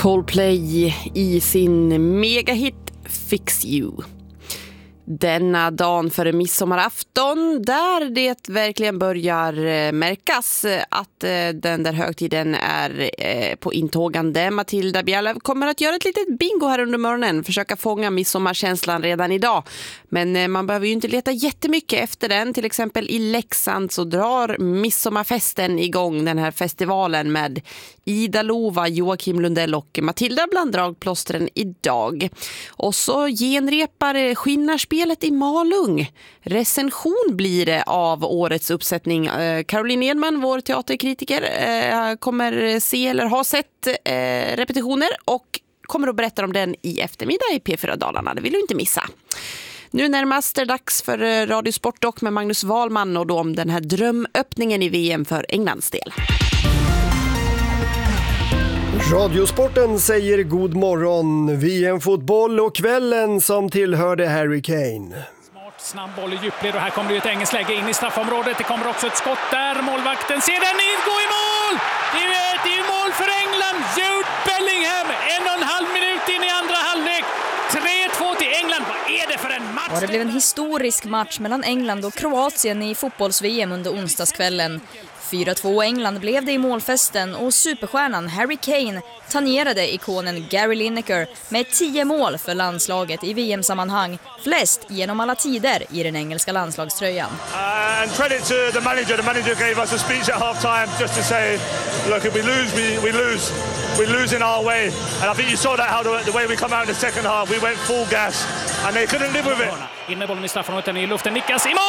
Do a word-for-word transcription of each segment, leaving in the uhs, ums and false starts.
Coldplay i sin megahit Fix You. Denna dagen före midsommarafton, där det verkligen börjar märkas att den där högtiden är på intågande. Matilda Bjärlöv kommer att göra ett litet bingo här under morgonen, försöka fånga midsommarkänslan redan idag. Men man behöver ju inte leta jättemycket efter den. Till exempel i Leksand så drar midsommarfesten igång, den här festivalen med Ida Lova, Joakim Lundell och Matilda bland dragplåstren idag. Och så genrepar Skinnarspel i Malung. Recension blir det av årets uppsättning. Caroline Edman, vår teaterkritiker, kommer se eller ha sett repetitioner och kommer att berätta om den i eftermiddag i P fyra Dalarna. Det vill du inte missa. Nu närmast är det dags för Radiosport dock med Magnus Wahlman och då om den här drömöppningen i V M för Englands del. Radiosporten säger god morgon. V M-fotboll och kvällen som tillhörde Harry Kane. Smart, snabb boll i djupled och här kommer det ett engelskt läge in i straffområdet. Det kommer också ett skott där. Målvakten ser den in, gå i mål! Det är ju det är mål för England. Jude Bellingham, en och en halv minut in i andra halvlek. tre två till England. Vad är det för en match? Ja, det blev en historisk match mellan England och Kroatien i fotbolls-V M under onsdagskvällen. fyra två England blev det i målfesten och superstjärnan Harry Kane tangerade ikonen Gary Lineker med tio mål för landslaget i V M-sammanhang, flest genom alla tider i den engelska landslagströjan. Uh, and credit to the manager. The manager gave us a speech at half time just to say, look, if we lose, we, we lose. We lose in our way. And I think you saw that how the, the way we come out in the second half. We went full gas and they couldn't live with it. In med bollen i straffområdet, i luften, nickas i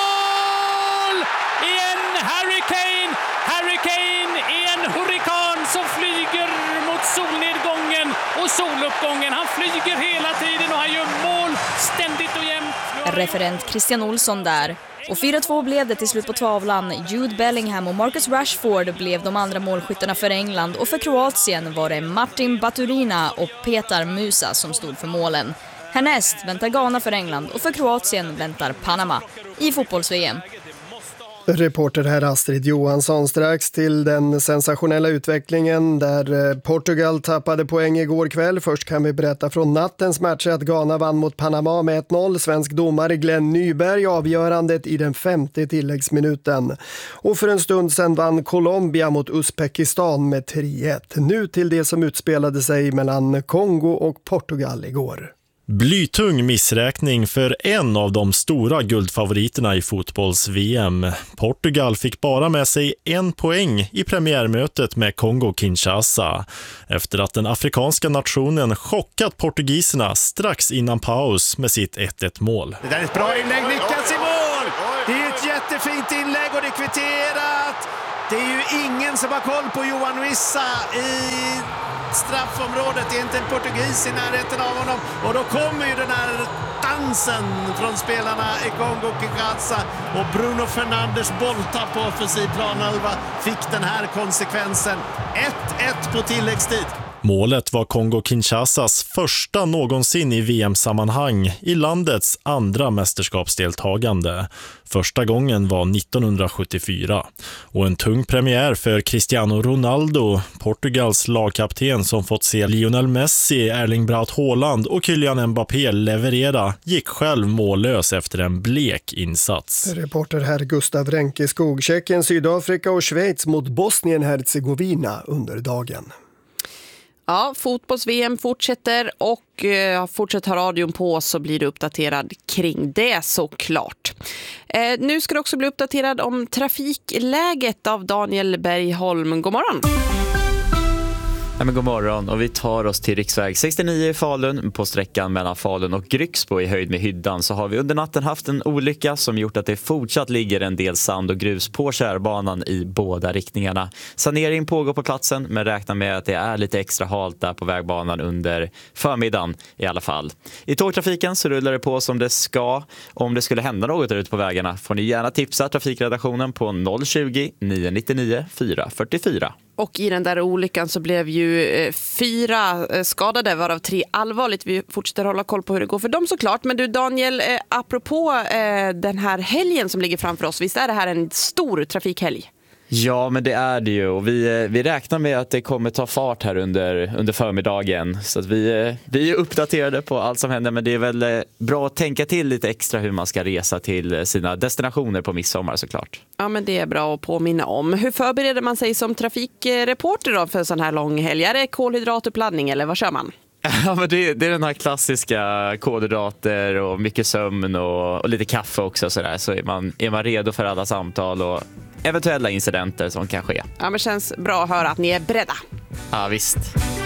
mål! Igen Harry Kane! Harry Kane är en hurrikan som flyger mot solnedgången och soluppgången. Han flyger hela tiden och han gör mål ständigt och jämt. Referent Christian Olsson där. Och fyra två blev det till slut på tavlan. Jude Bellingham och Marcus Rashford blev de andra målskyttarna för England. Och för Kroatien var det Martin Baturina och Petar Musa som stod för målen. Härnäst väntar Ghana för England och för Kroatien väntar Panama i fotbolls-V M. Reporter här Astrid Johansson. Strax till den sensationella utvecklingen där Portugal tappade poäng igår kväll. Först kan vi berätta från nattens match att Ghana vann mot Panama med ett noll. Svensk domare Glenn Nyberg avgörandet i den femte tilläggsminuten. Och för en stund sedan vann Colombia mot Uzbekistan med tre ett. Nu till det som utspelade sig mellan Kongo och Portugal igår. Blytung missräkning för en av de stora guldfavoriterna i fotbolls-V M. Portugal fick bara med sig en poäng i premiärmötet med Kongo-Kinshasa efter att den afrikanska nationen chockat portugiserna strax innan paus med sitt ett ett mål. Det där är ett bra inlägg, nickas i mål! Det är ett jättefint inlägg och det är kvitterat! Det är ju ingen som har koll på Johan Wissa i straffområdet. Det är inte en portugis i närheten av honom. Och då kommer ju den här dansen från spelarna i Kongo-Kinshasa. Och Bruno Fernandes bolltapp på offensiv planhalva fick den här konsekvensen. ett ett på tilläggstid. Målet var Kongo-Kinshasas första någonsin i V M-sammanhang i landets andra mästerskapsdeltagande. Första gången var nittonhundrasjuttiofyra. Och en tung premiär för Cristiano Ronaldo, Portugals lagkapten som fått se Lionel Messi, Erling Braut Haaland och Kylian Mbappé leverera, gick själv mållös efter en blek insats. Reporter här Gustav Renkeskog. Tjeckien, Sydafrika och Schweiz mot Bosnien-Herzegovina under dagen. Ja, fotbolls-V M fortsätter och eh, fortsätter ha radion på så blir det uppdaterad kring det såklart. Eh, nu ska det också bli uppdaterad om trafikläget av Daniel Bergholm. God morgon! Ja, men god morgon och vi tar oss till riksväg sextionio i Falun. På sträckan mellan Falun och Grycksbo i höjd med Hyddan så har vi under natten haft en olycka som gjort att det fortsatt ligger en del sand och grus på kärbanan i båda riktningarna. Sanering pågår på platsen men räknar med att det är lite extra halt där på vägbanan under förmiddagen i alla fall. I tågtrafiken så rullar det på som det ska. Om det skulle hända något där ute på vägarna får ni gärna tipsa trafikredaktionen på noll tjugo, nio nittionio, fyra fyrtiofyra. Och i den där olyckan så blev ju eh, fyra eh, skadade, varav tre allvarligt. Vi fortsätter hålla koll på hur det går för dem såklart. Men du Daniel, eh, apropå eh, den här helgen som ligger framför oss, visst är det här en stor trafikhelg? Ja, men det är det ju. Och vi, vi räknar med att det kommer ta fart här under, under förmiddagen. Så att vi, vi är uppdaterade på allt som händer. Men det är väl bra att tänka till lite extra hur man ska resa till sina destinationer på midsommar såklart. Ja, men det är bra att påminna om. Hur förbereder man sig som trafikreporter då för en sån här lång helg? Är det kolhydratuppladdning eller vad kör man? Ja, men det, det är den här klassiska kolhydrater och mycket sömn och, och lite kaffe också. Så, där. Så är, man, är man redo för alla samtal och eventuella incidenter som kan ske. Ja, men känns bra att höra att ni är beredda. Ja, visst.